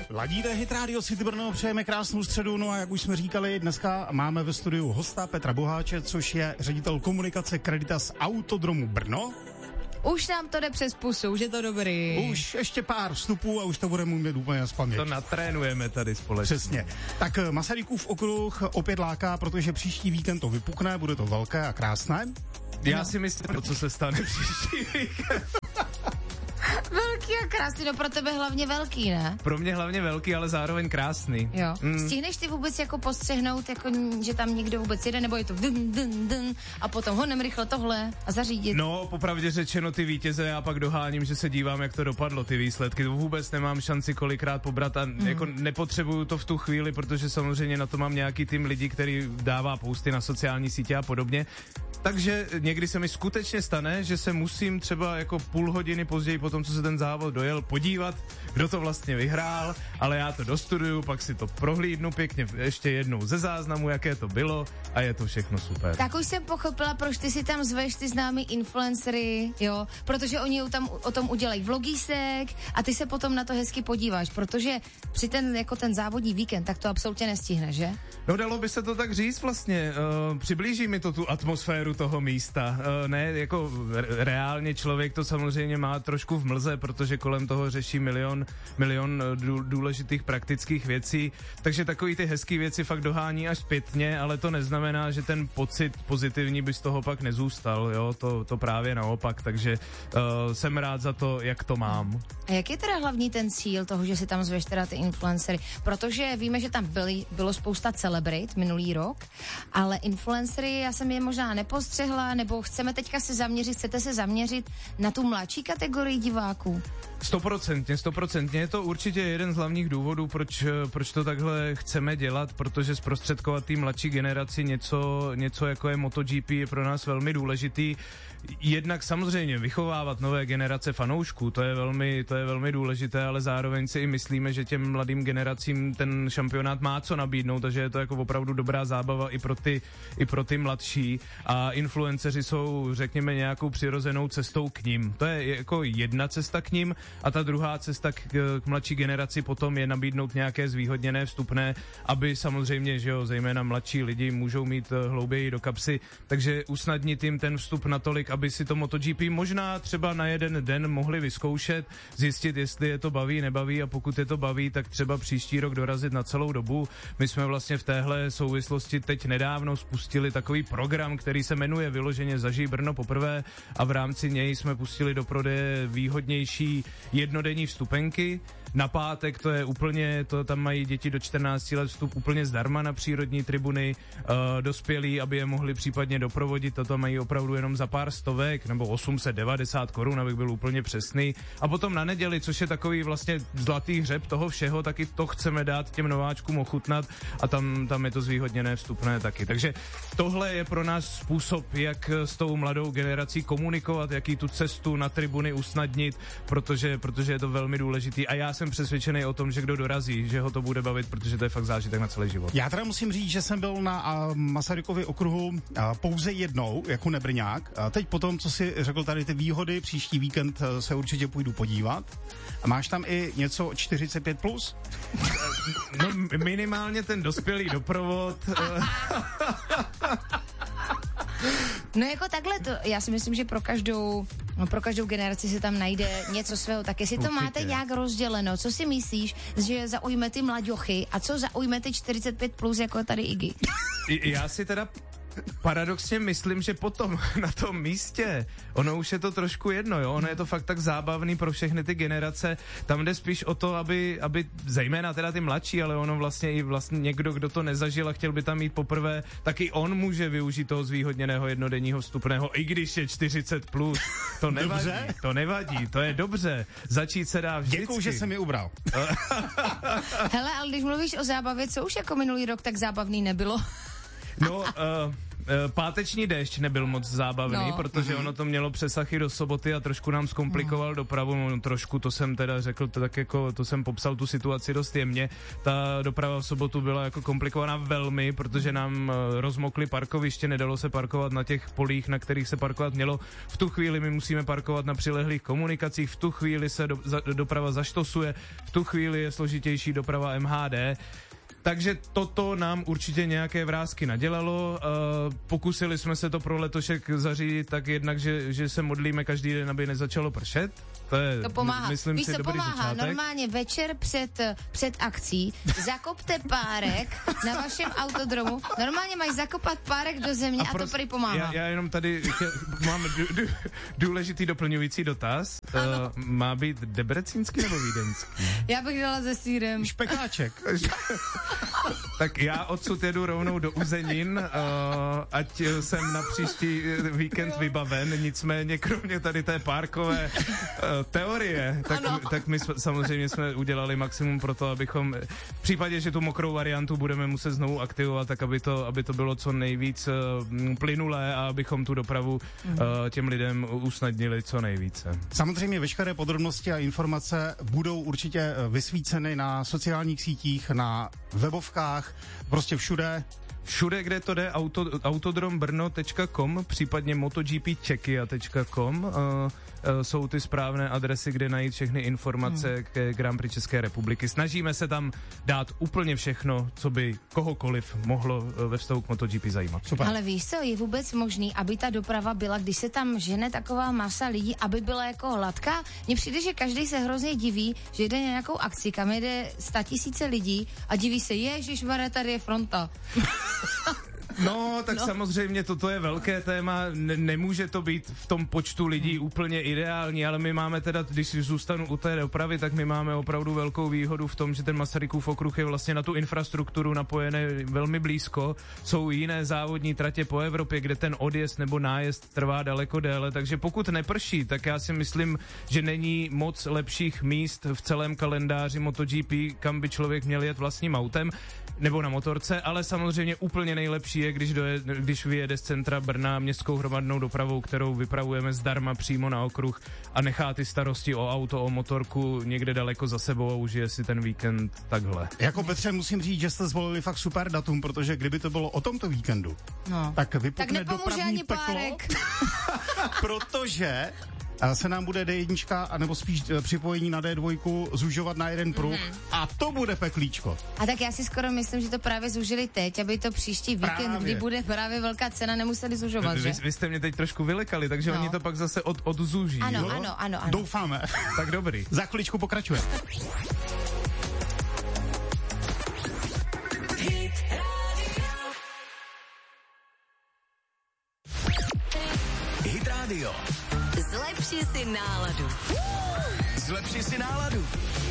Ladíte Hit Radio City Brno, přejeme krásnou středu, no a jak už jsme říkali, dneska máme ve studiu hosta Petra Boháče, což je ředitel komunikace Creditas Autodromu Brno. Už nám to jde přes pusu, už je to dobrý. Už ještě pár vstupů a už to budeme mít úplně z paměti. To natrénujeme tady společně. Přesně. Tak Masarykův okruh opět láká, protože příští víkend to vypukne, bude to velké a krásné. Já si myslím, co se stane příští víkend. Velký a krásný, no pro tebe hlavně velký, ne? Pro mě hlavně velký, ale zároveň krásný. Jo. Stihneš ty vůbec jako postřehnout, jako, že tam někdo vůbec jede, nebo je to dun a potom honem rychle tohle a zařídit? No, popravdě řečeno ty vítěze, já pak doháním, že se dívám, jak to dopadlo, ty výsledky. To vůbec nemám šanci kolikrát pobrat a jako nepotřebuju to v tu chvíli, protože samozřejmě na to mám nějaký tým lidí, který dává posty na sociální sítě a podobně. Takže někdy se mi skutečně stane, že se musím třeba jako půl hodiny později po tom, co se ten závod dojel, podívat, kdo to vlastně vyhrál, ale já to dostuduju, pak si to prohlídnu pěkně ještě jednou ze záznamu, jaké to bylo a je to všechno super. Tak už jsem pochopila, proč ty si tam zveš ty známý influencery, jo, protože oni tam o tom udělají vlogísek a ty se potom na to hezky podíváš, protože při ten závodní víkend, tak to absolutně nestihneš, že? No dalo by se to tak říct vlastně, přiblíží mi to tu atmosféru toho místa, ne, jako reálně člověk to samozřejmě má trošku v mlze, protože kolem toho řeší milion důležitých praktických věcí, takže takový ty hezký věci fakt dohání až zpětně, ale to neznamená, že ten pocit pozitivní by z toho pak nezůstal, jo, to právě naopak, takže jsem rád za to, jak to mám. A jak je teda hlavní ten cíl toho, že si tam zveš teda ty influencery? Protože víme, že tam bylo spousta celebrit minulý rok, ale influencery, já jsem je možná nepostřehla, nebo chcete se zaměřit na tu mladší kategorii diváků? 100%. Je to určitě jeden z hlavních důvodů, proč to takhle chceme dělat, protože zprostředkovat té mladší generaci něco jako je MotoGP je pro nás velmi důležitý. Jednak samozřejmě vychovávat nové generace fanoušků, to je velmi důležité, ale zároveň si i myslíme, že těm mladým generacím ten šampionát má co nabídnout, takže je to jako opravdu dobrá zábava i pro ty mladší a influenceři jsou, řekněme, nějakou přirozenou cestou k nim. To je jako jedna cesta k nim a ta druhá cesta k mladší generaci potom je nabídnout nějaké zvýhodněné vstupné, aby samozřejmě, že jo, zejména mladší lidi můžou mít hlouběji do kapsy, takže usnadnit jim ten vstup natolik, aby si to MotoGP možná třeba na jeden den mohli vyzkoušet, zjistit, jestli je to baví, nebaví a pokud je to baví, tak třeba příští rok dorazit na celou dobu. My jsme vlastně v téhle souvislosti teď nedávno spustili takový program, který se jmenuje vyloženě Zažij Brno poprvé a v rámci něj jsme pustili do prodeje výhodnější jednodenní vstupenky. Na pátek to je úplně, tam mají děti do 14 let vstup úplně zdarma na přírodní tribuny, dospělí, aby je mohli případně doprovodit, to tam mají opravdu jenom za pár stovek, nebo 890 korun, abych byl úplně přesný. A potom na neděli, což je takový vlastně zlatý hřeb toho všeho, taky to chceme dát těm nováčkům ochutnat a tam je to zvýhodněné vstupné taky. Takže tohle je pro nás způsob, jak s tou mladou generací komunikovat, jak jí tu cestu na tribuny usnadnit, protože je to velmi důležitý a já jsem přesvědčený o tom, že kdo dorazí, že ho to bude bavit, protože to je fakt zážitek na celý život. Já teda musím říct, že jsem byl na Masarykově okruhu pouze jednou, jako nebrňák. Teď potom, co si řekl tady ty výhody, příští víkend se určitě půjdu podívat. A máš tam i něco 45+? No minimálně ten dospělý doprovod. No jako takhle to, já si myslím, že pro každou generaci se tam najde něco svého, tak jestli to máte nějak rozděleno, co si myslíš, že zaujme ty mlaďochy a co zaujme ty 45+, jako tady Iggy? Já si teda paradoxně myslím, že potom na tom místě, ono už je to trošku jedno, jo, ono je to fakt tak zábavný pro všechny ty generace, tam jde spíš o to, aby zejména teda ty mladší, ale ono vlastně i někdo, kdo to nezažil a chtěl by tam mít poprvé, tak i on může využít toho zvýhodněného jednodenního vstupného, i když je 40+, to nevadí, dobře? To nevadí, to je dobře, začít se dá vždycky. Děkuju, že jsi mi ubral. Hele, ale když mluvíš o zábavě, co už jako minulý rok tak zábavný nebylo? No, Páteční déšť nebyl moc zábavný, protože ono to mělo přesahy do soboty a trošku nám zkomplikoval dopravu, trošku, to jsem teda řekl, to jsem popsal tu situaci dost jemně. Ta doprava v sobotu byla jako komplikovaná velmi, protože nám rozmokly parkoviště, nedalo se parkovat na těch polích, na kterých se parkovat mělo. V tu chvíli my musíme parkovat na přilehlých komunikacích, v tu chvíli se doprava zaštosuje, v tu chvíli je složitější doprava MHD. Takže toto nám určitě nějaké vrásky nadělalo. Pokusili jsme se to pro letošek zařídit tak jednak, že se modlíme každý den, aby nezačalo pršet. To pomáhá. Myslím Víš, si, to dobrý pomáhá. začátek. Normálně večer před akcí zakopte párek na vašem autodromu. Normálně máš zakopat párek do země a to prý pomáhá. Já jenom tady mám důležitý doplňující dotaz. Má být debrecínský nebo vídeňský? Já bych dala se sýrem. Špekáček. Tak já odsud jedu rovnou do Uzenin, ať jsem na příští víkend vybaven, nicméně kromě tady té párkové teorie, tak my samozřejmě jsme udělali maximum pro to, abychom v případě, že tu mokrou variantu budeme muset znovu aktivovat, tak aby to bylo co nejvíc plynulé a abychom tu dopravu těm lidem usnadnili co nejvíce. Samozřejmě veškeré podrobnosti a informace budou určitě vysvíceny na sociálních sítích, na webovkách, prostě všude. Všude, kde to jde, autodrombrno.com, případně motogpčekia.com jsou ty správné adresy, kde najít všechny informace k Grand Prix České republiky. Snažíme se tam dát úplně všechno, co by kohokoliv mohlo ve vztahu k MotoGP zajímat. Super. Ale víš co, je vůbec možný, aby ta doprava byla, když se tam žene taková masa lidí, aby byla jako hladká? Mně přijde, že každý se hrozně diví, že jde na nějakou akci, kam jede 100 000 lidí a diví se, ježišmarja, tady je fronta. No, tak samozřejmě toto je velké téma, nemůže to být v tom počtu lidí úplně ideální, ale my máme teda, když zůstanu u té dopravy, tak my máme opravdu velkou výhodu v tom, že ten Masarykův okruh je vlastně na tu infrastrukturu napojený velmi blízko. Jsou jiné závodní tratě po Evropě, kde ten odjezd nebo nájezd trvá daleko déle, takže pokud neprší, tak já si myslím, že není moc lepších míst v celém kalendáři MotoGP, kam by člověk měl jet vlastním autem nebo na motorce, ale samozřejmě úplně nejlepší je, když vyjede z centra Brna městskou hromadnou dopravou, kterou vypravujeme zdarma přímo na okruh a nechá ty starosti o auto, o motorku někde daleko za sebou a užije si ten víkend takhle. Jako Petře, musím říct, že jste zvolili fakt super datum, protože kdyby to bylo o tomto víkendu, tak vypukne dopravní peklo, protože se nám bude D1, anebo spíš připojení na D2 zužovat na jeden pruh a to bude peklíčko. A tak já si skoro myslím, že to právě zužili teď, aby to příští víkend, kdy bude právě velká cena, nemuseli zužovat, že? Vy jste mě teď trošku vylekali, takže oni to pak zase odzúží. Ano. Doufáme. Tak dobrý. Za chviličku pokračuje. Hit Radio. Zlepši si náladu. Zlepši si náladu.